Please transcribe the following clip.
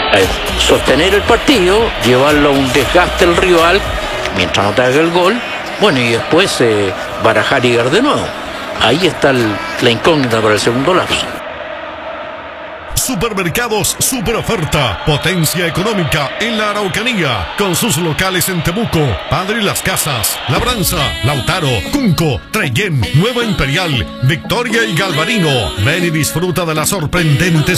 sostener el partido, llevarlo a un desgaste al rival, mientras no te haga el gol, bueno, y después barajar y ir de nuevo. Ahí está la incógnita para el segundo lapso. Supermercados Super Oferta, potencia económica en la Araucanía, con sus locales en Temuco, Padre Las Casas, Labranza, Lautaro, Cunco, Trellén, Nueva Imperial, Victoria y Galvarino. Ven y disfruta de las sorprendentes